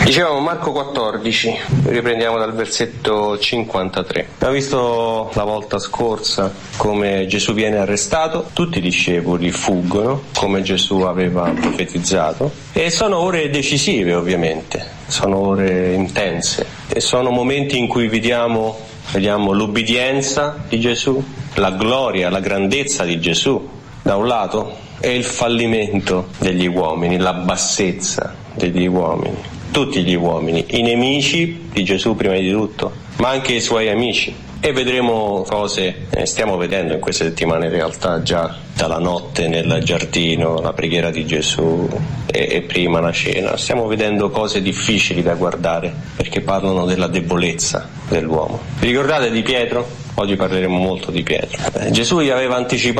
Dicevamo Marco 14, riprendiamo dal versetto 53. Abbiamo visto la volta scorsa come Gesù viene arrestato, tutti i discepoli fuggono, come Gesù aveva profetizzato, e sono ore decisive ovviamente, sono ore intense e sono momenti in cui vediamo l'ubbidienza di Gesù, la gloria, la grandezza di Gesù da un lato e il fallimento degli uomini, la bassezza degli uomini. Tutti gli uomini, i nemici di Gesù prima di tutto, ma anche i suoi amici. E vedremo cose, stiamo vedendo in queste settimane in realtà già dalla notte nel giardino, la preghiera di Gesù e prima la cena. Stiamo vedendo cose difficili da guardare perché parlano della debolezza dell'uomo. Vi ricordate di Pietro? Oggi parleremo molto di Pietro. Gesù gli aveva anticipato